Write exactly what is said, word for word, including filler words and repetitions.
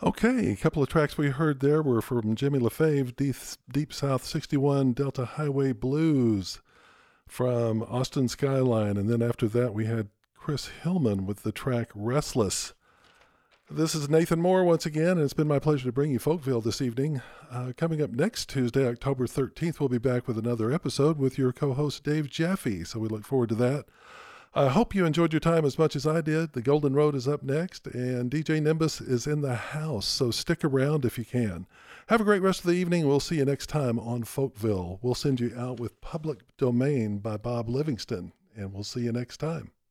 Okay, a couple of tracks we heard there were from Jimmy LaFave, Deep, Deep South sixty-one Delta Highway Blues from Austin Skyline. And then after that, we had Chris Hillman with the track Restless. This is Nathan Moore once again, and it's been my pleasure to bring you Folkville this evening. Uh, coming up next Tuesday, October thirteenth, we'll be back with another episode with your co-host Dave Jaffe, so we look forward to that. I hope you enjoyed your time as much as I did. The Golden Road is up next, and D J Nimbus is in the house, so stick around if you can. Have a great rest of the evening. We'll see you next time on Folkville. We'll send you out with Public Domain by Bob Livingston, and we'll see you next time.